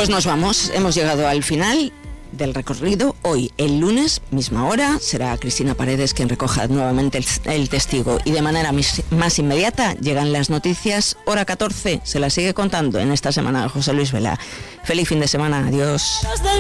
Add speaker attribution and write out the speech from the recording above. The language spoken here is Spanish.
Speaker 1: Pues nos vamos, hemos llegado al final del recorrido. Hoy, el lunes, misma hora, será Cristina Paredes quien recoja nuevamente el testigo, y de manera más inmediata llegan las noticias, hora 14, se las sigue contando en esta semana José Luis Vela. Feliz fin de semana, adiós.